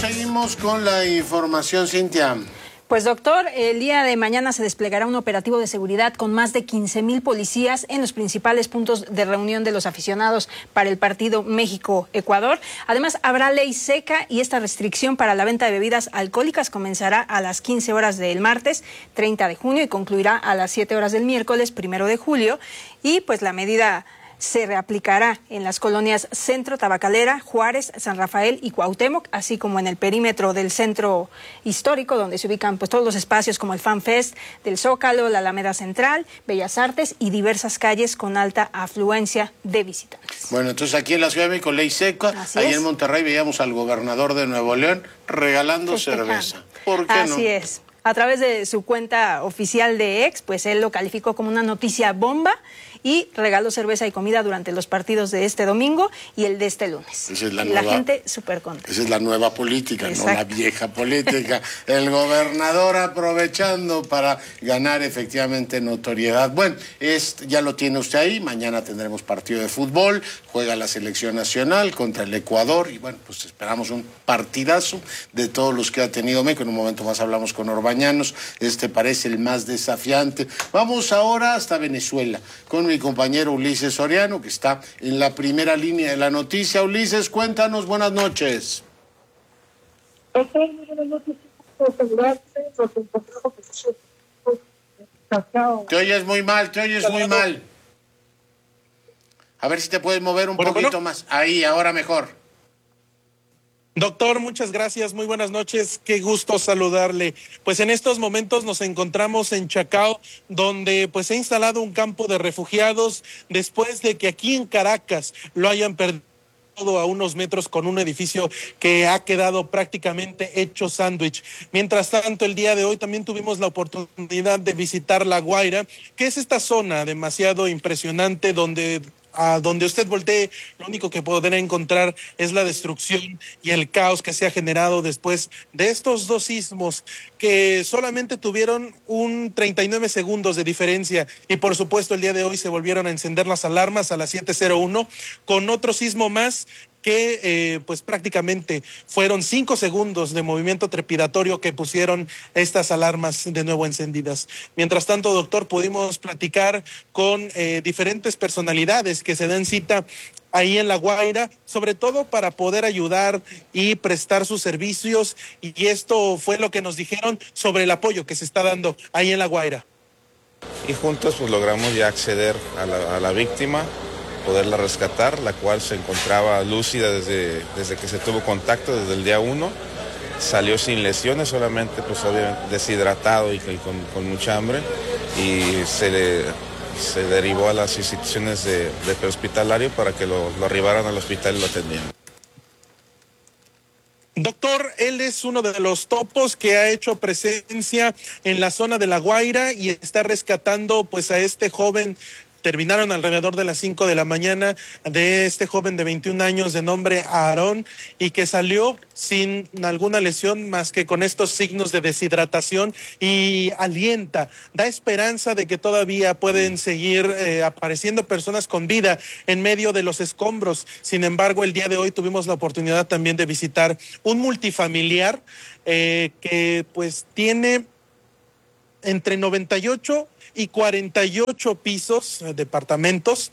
seguimos con la información, Cintia. Pues doctor, el día de mañana se desplegará un operativo de seguridad con más de 15,000 policías en los principales puntos de reunión de los aficionados para el partido México-Ecuador. Además, habrá ley seca y esta restricción para la venta de bebidas alcohólicas comenzará a las 15 horas del martes 30 de junio y concluirá a las 7 horas del miércoles 1 de julio. Y pues la medida se reaplicará en las colonias Centro, Tabacalera, Juárez, San Rafael y Cuauhtémoc, así como en el perímetro del centro histórico, donde se ubican pues todos los espacios como el Fan Fest del Zócalo, la Alameda Central, Bellas Artes y diversas calles con alta afluencia de visitantes. Bueno, entonces aquí en la Ciudad de México, ley seca. Allá en Monterrey veíamos al gobernador de Nuevo León regalando cerveza. ¿Por qué no? Así es. A través de su cuenta oficial de X, pues él lo calificó como una noticia bomba y regaló cerveza y comida durante los partidos de este domingo y el de este lunes. Esa es la nueva, gente súper contenta. Esa es la nueva política, exacto, no la vieja política. El gobernador aprovechando para ganar efectivamente notoriedad. Bueno, ya lo tiene usted ahí. Mañana tendremos partido de fútbol. Juega la selección nacional contra el Ecuador. Y bueno, pues esperamos un partidazo de todos los que ha tenido México. En un momento más hablamos con Orbañanos. Este parece el más desafiante. Vamos ahora hasta Venezuela con mi compañero Ulises Soriano, que está en la primera línea de la noticia. Ulises, cuéntanos, buenas noches. Te oyes muy mal, te oyes muy mal. A ver si te puedes mover un poquito más. Ahí, ahora mejor. Doctor, muchas gracias, muy buenas noches, qué gusto saludarle. Pues en estos momentos nos encontramos en Chacao, donde pues se ha instalado un campo de refugiados después de que aquí en Caracas lo hayan perdido a unos metros con un edificio que ha quedado prácticamente hecho sándwich. Mientras tanto, el día de hoy también tuvimos la oportunidad de visitar La Guaira, que es esta zona demasiado impresionante donde a donde usted voltee, lo único que podrá encontrar es la destrucción y el caos que se ha generado después de estos dos sismos que solamente tuvieron un 39 segundos de diferencia y por supuesto el día de hoy se volvieron a encender las alarmas a las 7:01 con otro sismo más que pues prácticamente fueron 5 segundos de movimiento trepidatorio que pusieron estas alarmas de nuevo encendidas. Mientras tanto, doctor, pudimos platicar con diferentes personalidades que se dan cita ahí en La Guaira, sobre todo para poder ayudar y prestar sus servicios, y esto fue lo que nos dijeron sobre el apoyo que se está dando ahí en La Guaira. Y juntos pues logramos ya acceder a la víctima, poderla rescatar, la cual se encontraba lúcida desde que se tuvo contacto, desde el día 1. Salió sin lesiones, solamente pues obviamente deshidratado y con mucha hambre, y se derivó a las instituciones de prehospitalario para que lo arribaran al hospital y lo atendieran. Doctor, él es uno de los topos que ha hecho presencia en la zona de La Guaira y está rescatando pues a este joven. Terminaron alrededor de las 5 de la mañana de este joven de 21 años de nombre Aarón y que salió sin alguna lesión más que con estos signos de deshidratación y alienta, da esperanza de que todavía pueden seguir apareciendo personas con vida en medio de los escombros. Sin embargo, el día de hoy tuvimos la oportunidad también de visitar un multifamiliar que pues tiene entre 98 y 48 pisos, departamentos,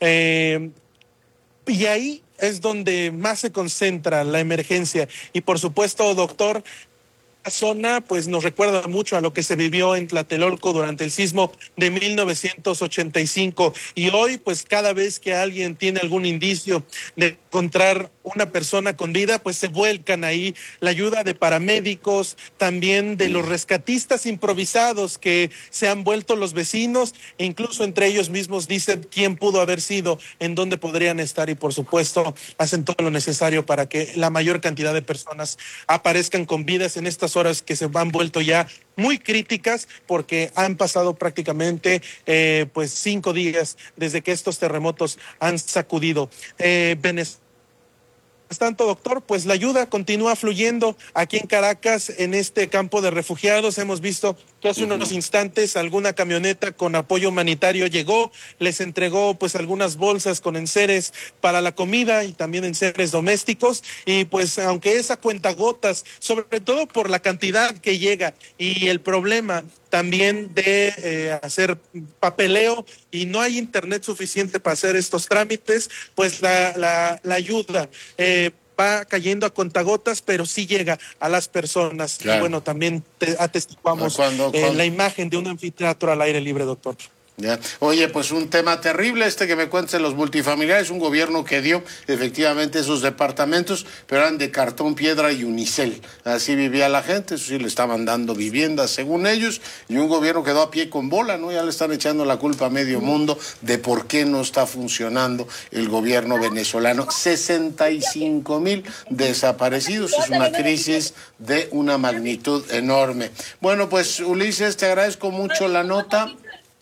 y ahí es donde más se concentra la emergencia. Y por supuesto, doctor, la zona pues nos recuerda mucho a lo que se vivió en Tlatelolco durante el sismo de 1985 y hoy pues cada vez que alguien tiene algún indicio de encontrar una persona con vida pues se vuelcan ahí la ayuda de paramédicos, también de los rescatistas improvisados que se han vuelto los vecinos e incluso entre ellos mismos dicen quién pudo haber sido, en dónde podrían estar y por supuesto hacen todo lo necesario para que la mayor cantidad de personas aparezcan con vidas en estas horas que se han vuelto ya muy críticas porque han pasado prácticamente pues 5 días desde que estos terremotos han sacudido Venezuela. Mientras tanto, doctor, pues la ayuda continúa fluyendo aquí en Caracas, en este campo de refugiados. Hemos visto que hace unos instantes alguna camioneta con apoyo humanitario llegó, les entregó pues algunas bolsas con enseres para la comida y también enseres domésticos, y pues aunque es a cuentagotas, sobre todo por la cantidad que llega y el problema también de hacer papeleo y no hay internet suficiente para hacer estos trámites, pues la ayuda va cayendo a contagotas, pero sí llega a las personas. Claro. Y bueno, también atestiguamos la imagen de un anfiteatro al aire libre, doctor. Ya. Oye, pues un tema terrible que me cuentan los multifamiliares, un gobierno que dio efectivamente esos departamentos, pero eran de cartón, piedra y unicel. Así vivía la gente, eso sí, le estaban dando viviendas según ellos, y un gobierno quedó a pie con bola, ¿no? Ya le están echando la culpa a medio mundo de por qué no está funcionando el gobierno venezolano. 65,000 desaparecidos, es una crisis de una magnitud enorme. Bueno, pues Ulises, te agradezco mucho la nota.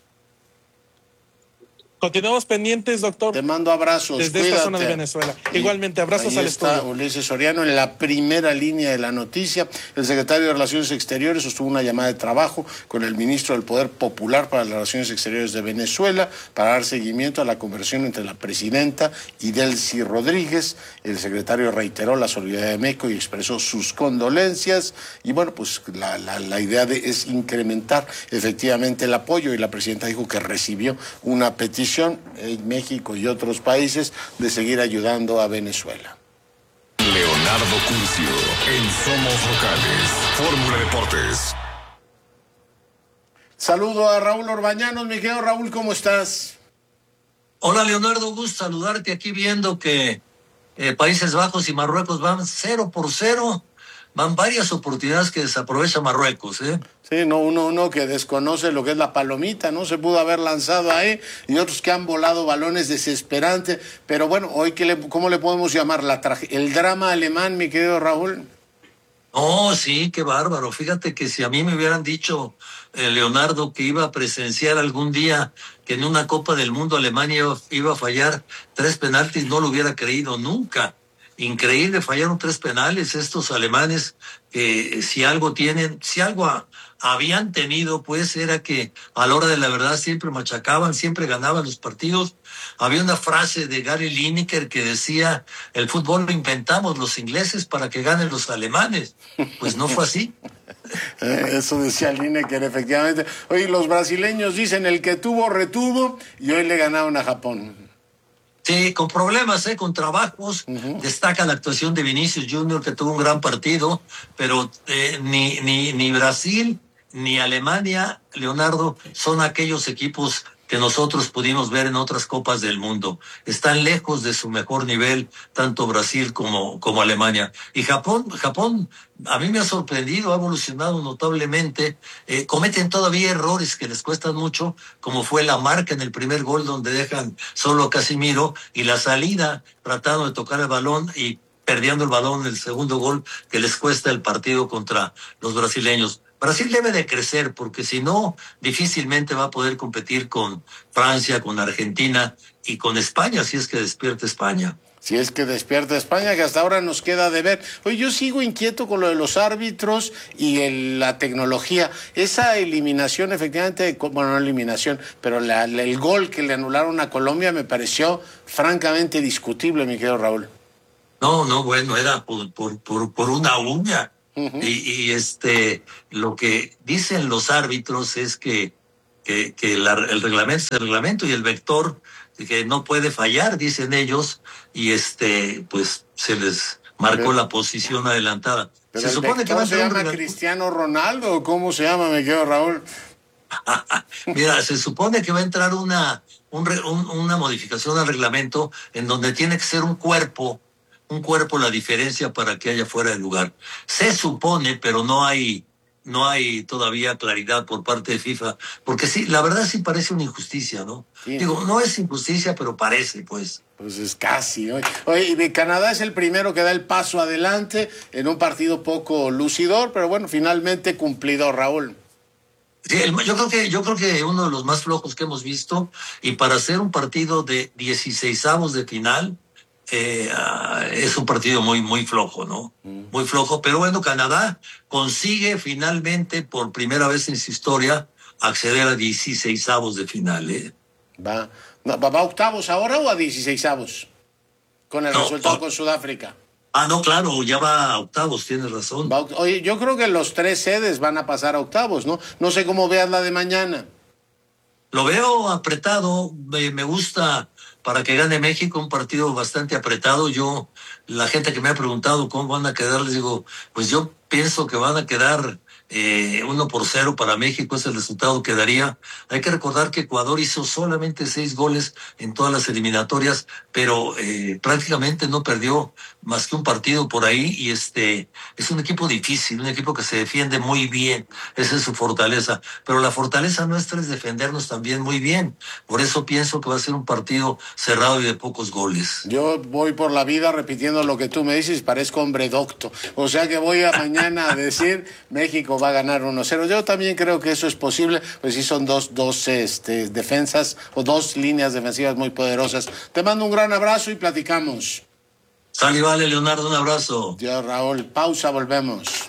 Continuamos pendientes, doctor. Te mando abrazos. Desde esta zona de Venezuela. Igualmente, abrazos al estudio. Está Ulises Soriano en la primera línea de la noticia. El secretario de Relaciones Exteriores sostuvo una llamada de trabajo con el ministro del Poder Popular para las Relaciones Exteriores de Venezuela para dar seguimiento a la conversación entre la presidenta y Delcy Rodríguez. El secretario reiteró la solidaridad de México y expresó sus condolencias. Y bueno, pues la idea es incrementar efectivamente el apoyo, y la presidenta dijo que recibió una petición en México y otros países de seguir ayudando a Venezuela. Leonardo Curcio en Somos Locales, Fórmula Deportes. Saludo a Raúl Orbañanos. Mi querido Raúl, ¿cómo estás? Hola Leonardo, gusto saludarte aquí viendo que Países Bajos y Marruecos van 0-0. Van varias oportunidades que desaprovecha Marruecos, ¿eh? Sí, no, uno que desconoce lo que es la palomita, ¿no? Se pudo haber lanzado ahí, y otros que han volado balones desesperantes. Pero bueno, hoy, ¿cómo le podemos llamar? ¿El drama alemán, mi querido Raúl? Oh, sí, qué bárbaro. Fíjate que si a mí me hubieran dicho, Leonardo, que iba a presenciar algún día que en una Copa del Mundo Alemania iba a fallar 3 penaltis, no lo hubiera creído nunca. Increíble, fallaron 3 penales estos alemanes, que si algo habían tenido, pues era que a la hora de la verdad siempre machacaban, siempre ganaban los partidos. Había una frase de Gary Lineker que decía: el fútbol lo inventamos los ingleses para que ganen los alemanes. Pues no fue así. Eso decía Lineker, efectivamente. Oye, los brasileños dicen: el que tuvo, retuvo, y hoy le ganaron a Japón. Sí, con problemas, con trabajos. Destaca la actuación de Vinicius Junior, que tuvo un gran partido, pero ni Brasil ni Alemania, Leonardo, son aquellos equipos que nosotros pudimos ver en otras copas del mundo. Están lejos de su mejor nivel, tanto Brasil como Alemania. Y Japón, a mí me ha sorprendido, ha evolucionado notablemente. Cometen todavía errores que les cuestan mucho, como fue la marca en el primer gol, donde dejan solo a Casimiro, y la salida tratando de tocar el balón y perdiendo el balón en el segundo gol, que les cuesta el partido contra los brasileños. Brasil debe de crecer, porque si no, difícilmente va a poder competir con Francia, con Argentina y con España, si es que despierta España. Si es que despierta España, que hasta ahora nos queda de ver. Oye, yo sigo inquieto con lo de los árbitros y la tecnología. Esa eliminación, efectivamente, bueno, no eliminación, pero el gol que le anularon a Colombia me pareció francamente discutible, mi querido Raúl. No, bueno, era por una uña. Y lo que dicen los árbitros es que el reglamento es el reglamento, y el vector que no puede fallar, dicen ellos, y pues se les marcó la posición adelantada. Pero se supone que se llama Cristiano Ronaldo, ¿o cómo se llama, me quedo Raúl? Mira, se supone que va a entrar una modificación al reglamento en donde tiene que ser un cuerpo la diferencia para que haya fuera de lugar. Se supone, pero no hay todavía claridad por parte de FIFA, porque sí, la verdad sí parece una injusticia, ¿no? Sí. Digo, no es injusticia, pero parece, pues. Pues es casi. Oye, y Canadá es el primero que da el paso adelante en un partido poco lucidor, pero bueno, finalmente cumplidor, Raúl. Sí, yo creo que uno de los más flojos que hemos visto, y para hacer un partido de 16avos de final, es un partido muy flojo, ¿no? Muy flojo, pero bueno, Canadá consigue finalmente, por primera vez en su historia, acceder a 16avos de final, ¿eh? ¿Va a octavos ahora o a 16avos? Con el resultado con Sudáfrica. No, claro, ya va a octavos, tienes razón. Oye, yo creo que los 3 sedes van a pasar a octavos, ¿no? No sé cómo veas la de mañana. Lo veo apretado, me gusta para que gane México, un partido bastante apretado. La gente que me ha preguntado cómo van a quedar, les digo, pues yo pienso que van a quedar 1-0 para México, es el resultado que daría. Hay que recordar que Ecuador hizo solamente 6 goles en todas las eliminatorias, pero prácticamente no perdió más que un partido por ahí, y es un equipo difícil, un equipo que se defiende muy bien, esa es su fortaleza, pero la fortaleza nuestra es defendernos también muy bien, por eso pienso que va a ser un partido cerrado y de pocos goles. Yo voy por la vida repitiendo lo que tú me dices, parezco hombre docto, o sea que voy a mañana a decir México va a ganar 1-0. Yo también creo que eso es posible, pues sí son dos defensas o 2 líneas defensivas muy poderosas. Te mando un gran abrazo y platicamos. Sale, vale, Leonardo, un abrazo. Dios, Raúl, pausa, volvemos.